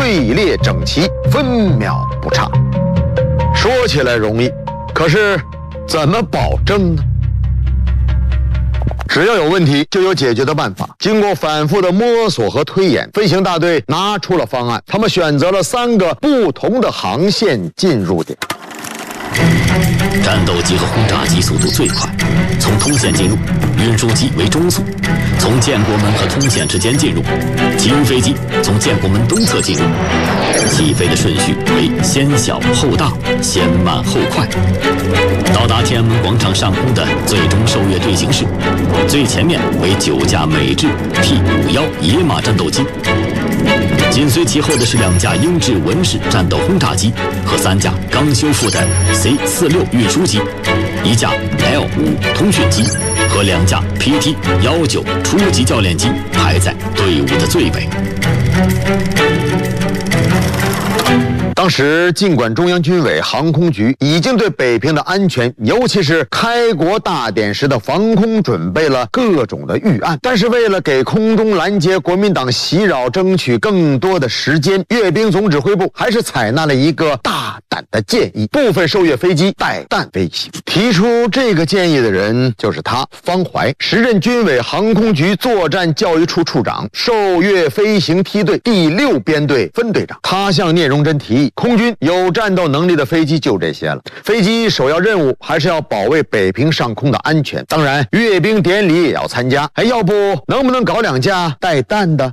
队列整齐，分秒不差。说起来容易，可是怎么保证呢？只要有问题，就有解决的办法。经过反复的摸索和推演，飞行大队拿出了方案。他们选择了3个不同的航线进入点。 战斗机和轰炸机速度最快，从通线进入；运输机为中速，从建国门和通线之间进入；轻飞机从建国门东侧进入。起飞的顺序为先小后大，先慢后快。到达天安门广场上空的最终受阅队形是：最前面为9架美制 P-51野马战斗机，紧随其后的是2架英制文式战斗轰炸机和3架刚修复的 C-46运输机，1架 L-5通讯机和2架 PT-19初级教练机排在队伍的最尾。 当时，尽管中央军委航空局已经对北平的安全，尤其是开国大典时的防空准备了各种的预案，但是为了给空中拦截国民党袭扰争取更多的时间，阅兵总指挥部还是采纳了一个大胆的建议：部分受阅飞机带弹飞行。提出这个建议的人就是他，方怀，时任军委航空局作战教育处处长，受阅飞行梯队第6编队分队长。他向聂荣臻提议，空军有战斗能力的飞机就这些了，飞机首要任务还是要保卫北平上空的安全，当然阅兵典礼也要参加。要不能不能搞2架带弹的？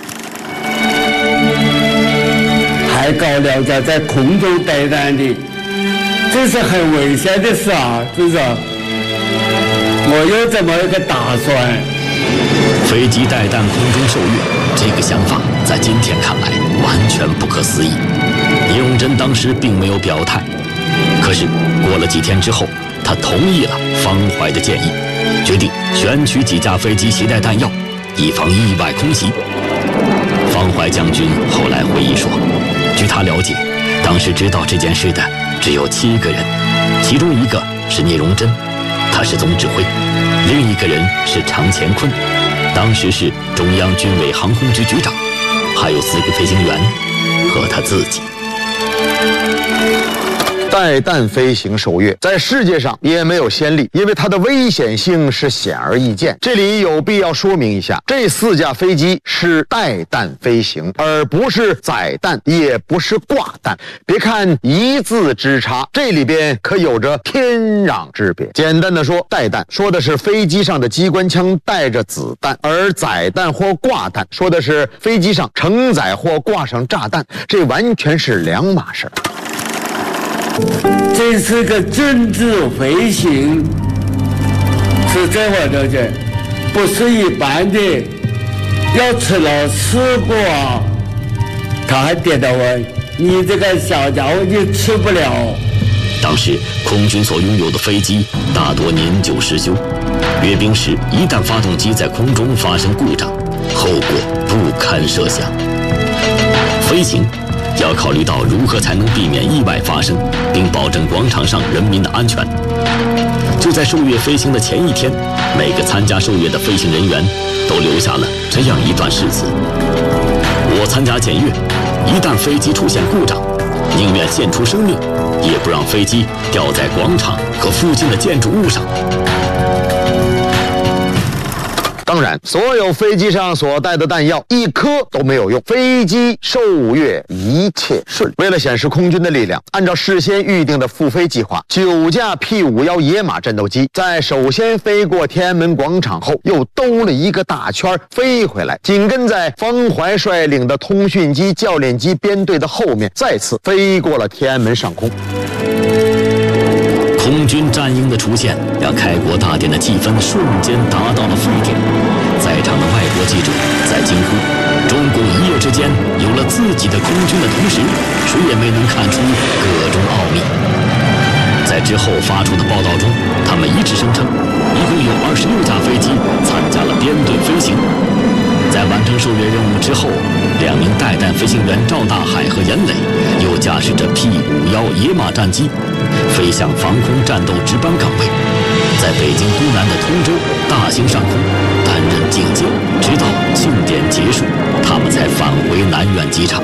还搞2架在空中带弹的，这是很危险的事啊！这是我有这么一个打算。 飞机带弹空中受阅，这个想法在今天看来完全不可思议。聂荣臻当时并没有表态，可是过了几天之后，他同意了方怀的建议，决定选取几架飞机携带弹药，以防意外空袭。方怀将军后来回忆说，据他了解，当时知道这件事的只有7个人，其中1个是聂荣臻，他是总指挥；另1个人是常乾坤，当时是中央军委航空局局长，还有4个飞行员和他自己。 带弹飞行受阅在世界上也没有先例，因为它的危险性是显而易见。这里有必要说明一下，这4架飞机是带弹飞行，而不是载弹，也不是挂弹。别看一字之差，这里边可有着天壤之别。简单的说，带弹说的是飞机上的机关枪带着子弹，而载弹或挂弹说的是飞机上承载或挂上炸弹，这完全是2码事。 这是个政治飞行，是这么着的，不是一般的。要吃了吃过，他还点到我，你这个小家伙你吃不了。 当时空军所拥有的飞机大多年久失修，阅兵时一旦发动机在空中发生故障，后果不堪设想。飞行要考虑到如何才能避免意外发生，并保证广场上人民的安全。就在受阅飞行的前一天，每个参加受阅的飞行人员都留下了这样一段誓词：我参加检阅，一旦飞机出现故障，宁愿献出生命，也不让飞机掉在广场和附近的建筑物上。 当然，所有飞机上所带的弹药1颗都没有用，飞机受阅一切顺利。为了显示空军的力量，按照事先预定的复飞计划，9架 P-51野马战斗机在首先飞过天安门广场后，又兜了一个大圈飞回来，紧跟在方怀率领的通讯机、教练机编队的后面，再次飞过了天安门上空。 空军战鹰的出现，让开国大典的气氛瞬间达到了沸点。在场的外国记者在惊呼：中共一夜之间有了自己的空军的同时，谁也没能看出各种奥秘。在之后发出的报道中，他们一致声称，一共有26架飞机参加了编队飞行。在完成受阅任务之后，2名带弹飞行员赵大海和严磊又驾驶着 P-51野马战机飞向防空战斗值班岗位，在北京东南的通州、大兴上空担任警戒，直到庆典结束，他们才返回南苑机场。